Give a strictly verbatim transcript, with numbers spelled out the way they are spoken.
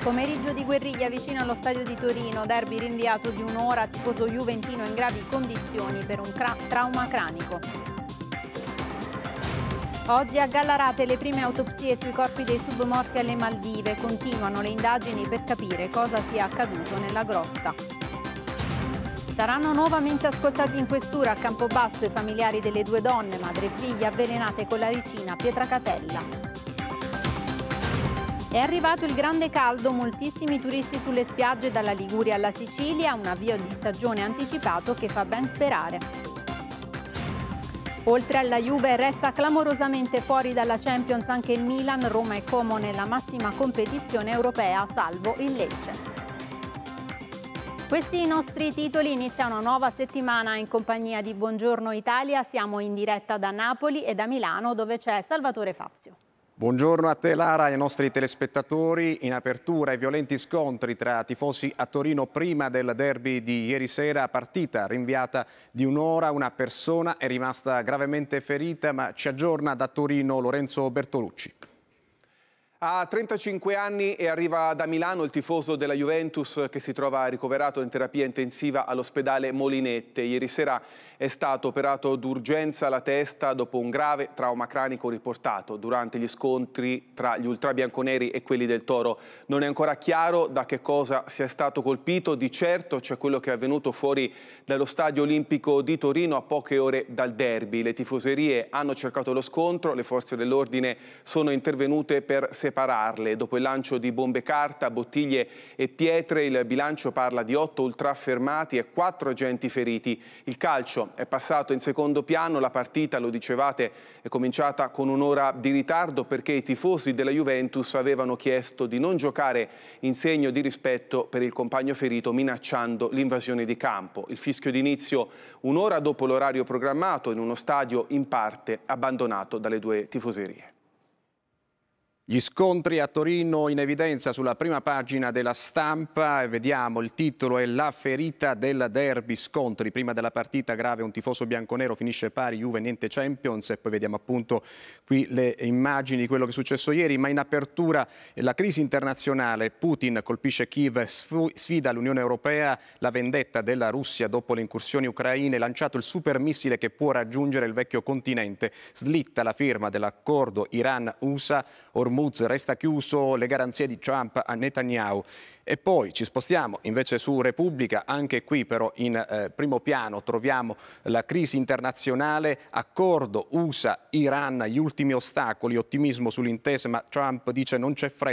Pomeriggio di guerriglia vicino allo stadio di Torino, derby rinviato di un'ora, tifoso juventino in gravi condizioni per un cra- trauma cranico. Oggi a Gallarate le prime autopsie sui corpi dei submorti alle Maldive. Continuano le indagini per capire cosa sia accaduto nella grotta. Saranno nuovamente ascoltati in questura a Campobasso i familiari delle due donne, madre e figlia, avvelenate con la ricina Pietracatella. È arrivato il grande caldo, moltissimi turisti sulle spiagge dalla Liguria alla Sicilia, un avvio di stagione anticipato che fa ben sperare. Oltre alla Juve resta clamorosamente fuori dalla Champions anche il Milan, Roma e Como nella massima competizione europea, salvo il Lecce. Questi i nostri titoli, inizia una nuova settimana in compagnia di Buongiorno Italia, siamo in diretta da Napoli e da Milano dove c'è Salvatore Fazio. Buongiorno a te Lara e ai nostri telespettatori. In apertura i violenti scontri tra tifosi a Torino prima del derby di ieri sera, partita rinviata di un'ora, una persona è rimasta gravemente ferita, ma ci aggiorna da Torino Lorenzo Bertolucci. Ha trentacinque anni e arriva da Milano il tifoso della Juventus che si trova ricoverato in terapia intensiva all'ospedale Molinette. Ieri sera è stato operato d'urgenza alla testa dopo un grave trauma cranico riportato durante gli scontri tra gli ultrabianconeri e quelli del Toro. Non è ancora chiaro da che cosa sia stato colpito, di certo c'è quello che è avvenuto fuori dallo Stadio Olimpico di Torino a poche ore dal derby. Le tifoserie hanno cercato lo scontro, le forze dell'ordine sono intervenute per separarle. Dopo il lancio di bombe carta, bottiglie e pietre, il bilancio parla di otto ultraaffermati e quattro agenti feriti. Il calcio è passato in secondo piano, la partita, lo dicevate, è cominciata con un'ora di ritardo perché i tifosi della Juventus avevano chiesto di non giocare in segno di rispetto per il compagno ferito, minacciando l'invasione di campo. Il fischio d'inizio un'ora dopo l'orario programmato in uno stadio in parte abbandonato dalle due tifoserie. Gli scontri a Torino in evidenza sulla prima pagina della Stampa, vediamo il titolo è La ferita del derby, scontri prima della partita grave, un tifoso bianconero finisce pari, Juve niente Champions, e poi vediamo appunto qui le immagini di quello che è successo ieri, ma in apertura la crisi internazionale, Putin colpisce Kiev, sfida l'Unione Europea, la vendetta della Russia dopo le incursioni ucraine, lanciato il supermissile che può raggiungere il vecchio continente, slitta la firma dell'accordo Iran-U S A, Hormuz resta chiuso, le garanzie di Trump a Netanyahu. E poi ci spostiamo invece su Repubblica, anche qui però in eh, primo piano troviamo la crisi internazionale, accordo U S A-Iran, gli ultimi ostacoli, ottimismo sull'intesa, ma Trump dice non c'è fretta.